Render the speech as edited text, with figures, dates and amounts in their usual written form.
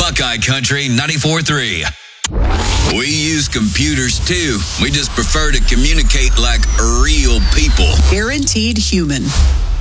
Buckeye Country 94.3. We use computers too. We just prefer to communicate like real people. Guaranteed human.